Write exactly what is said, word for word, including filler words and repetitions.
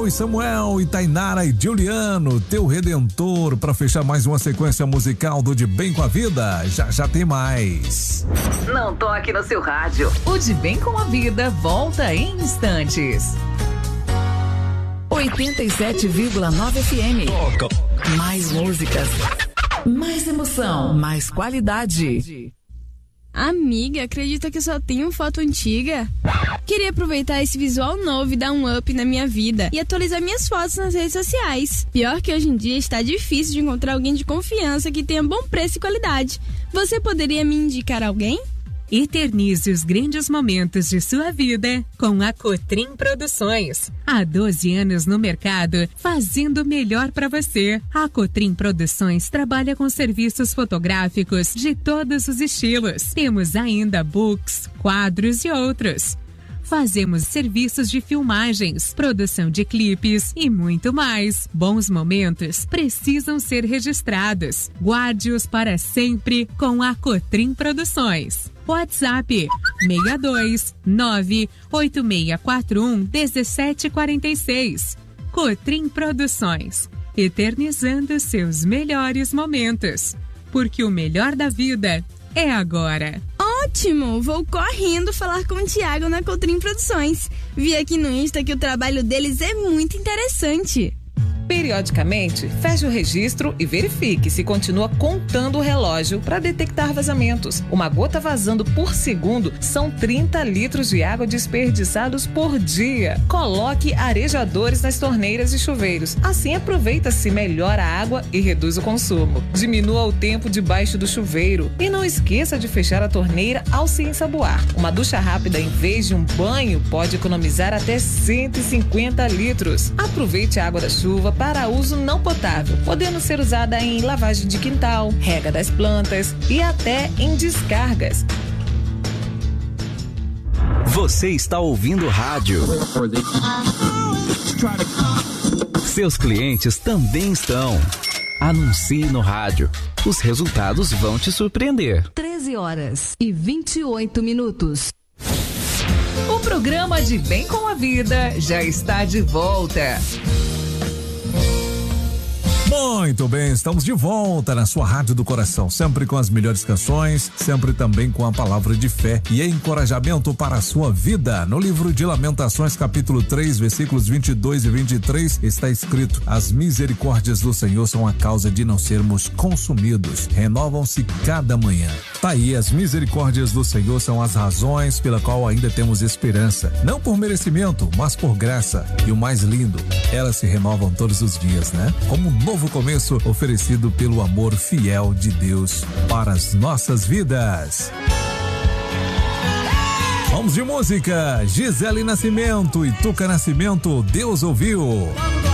Samuel e Samuel e Tainara e Juliano, Teu Redentor, para fechar mais uma sequência musical do De Bem com a Vida. Já já tem mais. Não toque no seu rádio. O De Bem com a Vida volta em instantes. oitenta e sete vírgula nove F M. Mais músicas, mais emoção, mais qualidade. Amiga, acredita que eu só tenho foto antiga? Queria aproveitar esse visual novo e dar um up na minha vida e atualizar minhas fotos nas redes sociais. Pior que hoje em dia está difícil de encontrar alguém de confiança que tenha bom preço e qualidade. Você poderia me indicar alguém? Eternize os grandes momentos de sua vida com a Cotrim Produções. Há doze anos no mercado, fazendo o melhor para você. A Cotrim Produções trabalha com serviços fotográficos de todos os estilos. Temos ainda books, quadros e outros. Fazemos serviços de filmagens, produção de clipes e muito mais. Bons momentos precisam ser registrados. Guarde-os para sempre com a Cotrim Produções. WhatsApp seis dois nove oito seis quatro um um sete quatro seis. Cotrim Produções, eternizando seus melhores momentos. Porque o melhor da vida é agora. Ótimo! Vou correndo falar com o Thiago na Cotrim Produções. Vi aqui no Insta que o trabalho deles é muito interessante. Periodicamente, feche o registro e verifique se continua contando o relógio para detectar vazamentos. Uma gota vazando por segundo são trinta litros de água desperdiçados por dia. Coloque arejadores nas torneiras e chuveiros. Assim aproveita-se melhor a água e reduz o consumo. Diminua o tempo debaixo do chuveiro. E não esqueça de fechar a torneira ao se ensaboar. Uma ducha rápida em vez de um banho pode economizar até cento e cinquenta litros. Aproveite a água da chuva para uso não potável, podendo ser usada em lavagem de quintal, rega das plantas e até em descargas. Você está ouvindo rádio. Seus clientes também estão. Anuncie no rádio. Os resultados vão te surpreender. treze horas e vinte e oito minutos. O programa De Bem com a Vida já está de volta. Muito bem, estamos de volta na sua Rádio do Coração, sempre com as melhores canções, sempre também com a palavra de fé e encorajamento para a sua vida. No livro de Lamentações, capítulo três, versículos vinte e dois e vinte e três, está escrito: as misericórdias do Senhor são a causa de não sermos consumidos, renovam-se cada manhã. Tá aí, as misericórdias do Senhor são as razões pela qual ainda temos esperança, não por merecimento, mas por graça. E o mais lindo, elas se renovam todos os dias, né? Como um novo começo oferecido pelo amor fiel de Deus para as nossas vidas. Vamos de música. Gisele Nascimento e Tuca Nascimento, Deus ouviu.